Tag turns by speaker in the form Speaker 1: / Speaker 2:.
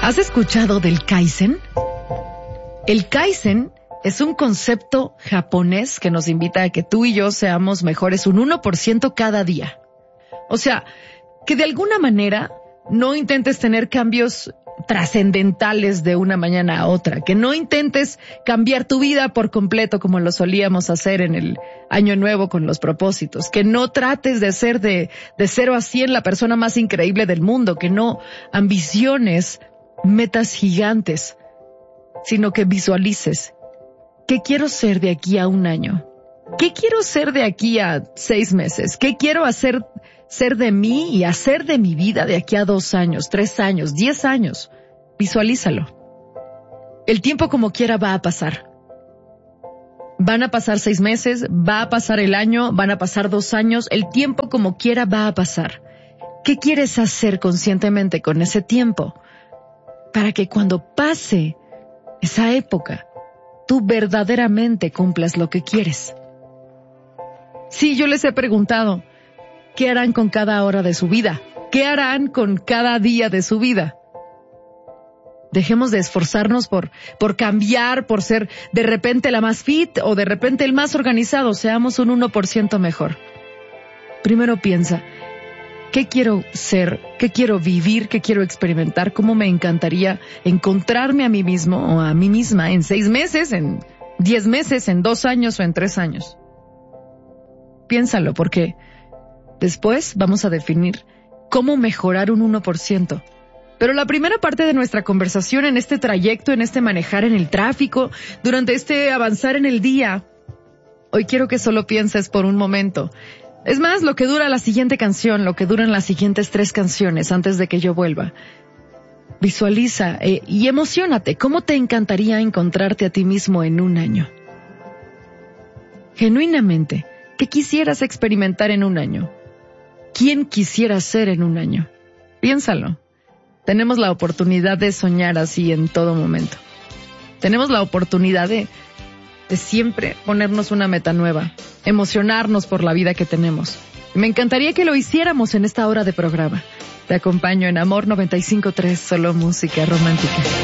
Speaker 1: ¿Has escuchado del Kaizen? El Kaizen es un concepto japonés que nos invita a que tú y yo seamos mejores un 1% cada día. O sea, que de alguna manera no intentes tener cambios trascendentales de una mañana a otra, que no intentes cambiar tu vida por completo como lo solíamos hacer en el año nuevo con los propósitos, que no trates de ser de 0 a 100 la persona más increíble del mundo, que no ambiciones metas gigantes, sino que visualices ¿qué quiero ser de aquí a un año? ¿Qué quiero ser de aquí a 6 meses? ¿Qué quiero ser de mí y hacer de mi vida de aquí a 2 años, 3 años, 10 años? Visualízalo. El tiempo como quiera va a pasar. Van a pasar 6 meses, va a pasar el año, van a pasar 2 años, el tiempo como quiera va a pasar. ¿Qué quieres hacer conscientemente con ese tiempo? Para que cuando pase esa época, tú verdaderamente cumplas lo que quieres. Sí, yo les he preguntado, ¿qué harán con cada hora de su vida? ¿Qué harán con cada día de su vida? Dejemos de esforzarnos por cambiar, por ser de repente la más fit o de repente el más organizado. Seamos un 1% mejor. Primero piensa, ¿qué quiero ser? ¿Qué quiero vivir? ¿Qué quiero experimentar? ¿Cómo me encantaría encontrarme a mí mismo o a mí misma en 6 meses, en 10 meses, en 2 años o en 3 años? Piénsalo, porque después vamos a definir cómo mejorar un 1%. Pero la primera parte de nuestra conversación en este trayecto, en este manejar en el tráfico, durante este avanzar en el día, hoy quiero que solo pienses por un momento. Es más, lo que dura la siguiente canción, lo que duran las siguientes 3 canciones antes de que yo vuelva. Visualiza y emociónate. ¿Cómo te encantaría encontrarte a ti mismo en un año? Genuinamente, ¿qué quisieras experimentar en un año? ¿Quién quisieras ser en un año? Piénsalo. Tenemos la oportunidad de soñar así en todo momento. Tenemos la oportunidad de siempre ponernos una meta nueva, emocionarnos por la vida que tenemos. Me encantaría que lo hiciéramos en esta hora de programa. Te acompaño en Amor 95.3, solo música romántica.